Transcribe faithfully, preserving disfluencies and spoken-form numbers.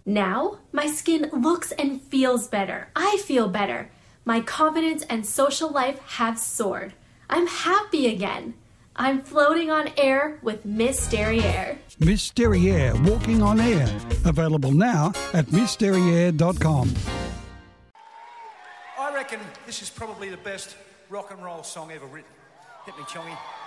Now, my skin looks and feels better. I feel better. My confidence and social life have soared. I'm happy again. I'm floating on air with Miss Derriere. Miss Derriere, walking on air. Available now at miss derriere dot com. I reckon this is probably the best rock and roll song ever written. Hit me, Chongy.